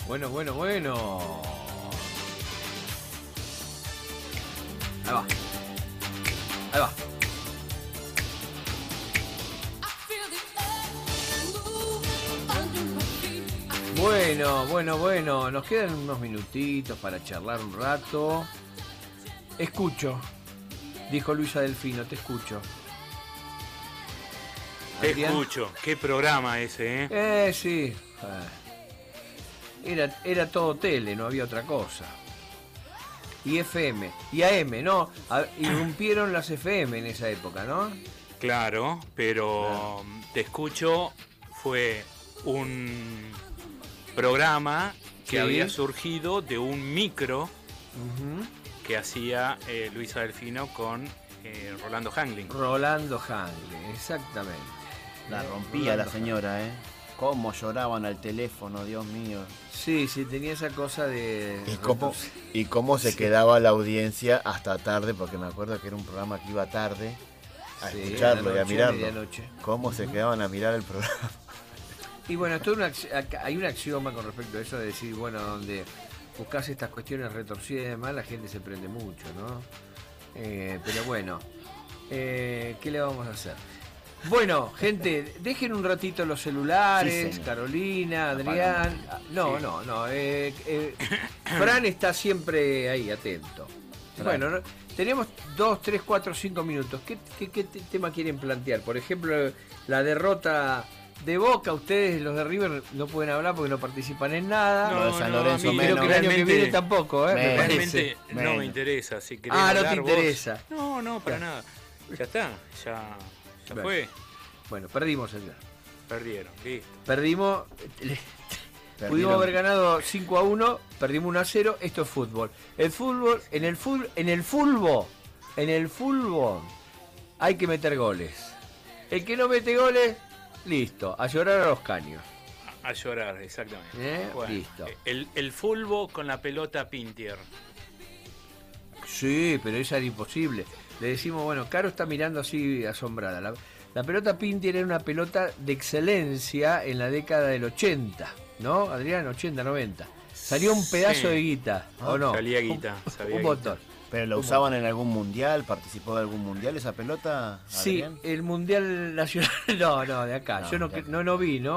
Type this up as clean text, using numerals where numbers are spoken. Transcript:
Bueno, bueno, bueno. Ahí va. Ahí va. Bueno, bueno, bueno. Nos quedan unos minutitos para charlar un rato. Escucho, dijo Luisa Delfino, te escucho. Te Adrián. escucho. Qué programa ese, ¿eh? Sí. Era todo tele, no había otra cosa. Y FM, y AM, ¿no? Irrumpieron las FM en esa época, ¿no? Claro, pero Te escucho fue un programa que Sí. había surgido de un micro Uh-huh. que hacía Luisa Delfino con Rolando Hangling. Rolando Hangling, exactamente. La rompía la señora, ¿eh? Cómo lloraban al teléfono, Dios mío. Sí, tenía esa cosa de... ¿Y cómo se quedaba la audiencia hasta tarde? Porque me acuerdo que era un programa que iba tarde a Sí, escucharlo y a noche, mirarlo. medianoche. ¿Cómo se quedaban a mirar el programa? Y bueno, hay un axioma con respecto a eso de decir, bueno, donde buscas estas cuestiones retorcidas y demás, la gente se prende mucho, ¿no? Pero bueno, ¿qué le vamos a hacer? Bueno, gente, dejen un ratito los celulares, Sí, Carolina, Adrián. No. Fran está siempre ahí, atento. Bueno, tenemos 2, 3, 4, 5 minutos. ¿Qué tema quieren plantear? Por ejemplo, la derrota de Boca. Ustedes, los de River, no pueden hablar porque no participan en nada. No, de San Lorenzo a mí Creo que el año que realmente- viene tampoco, me parece. Realmente no Menos. me interesa. Si querés No te hablar vos- interesa. No, para Ya. nada. Ya está, ya Bueno. fue. Bueno, perdimos ayer. Perdieron, listo. Perdimos. Pudimos haber ganado 5-1, perdimos 1-0. Esto es fútbol. El fútbol, en el fútbol hay que meter goles. El que no mete goles, listo, a llorar a los caños. A llorar, exactamente. Listo. El fulbo con la pelota Pintier. Sí, pero esa era imposible. Le decimos, bueno, Caro está mirando así asombrada. La pelota Pintier era una pelota de excelencia en la década del 80, ¿no, Adrián? 80, 90. Salió un pedazo Sí. de guita, ¿o no? Salía guita, Un salía guita. montón. ¿Pero la usaban en algún mundial? ¿Participó de algún mundial esa pelota, Sí, Adrián? el Mundial Nacional, no, de acá. No, Yo de acá. no vi, ¿no?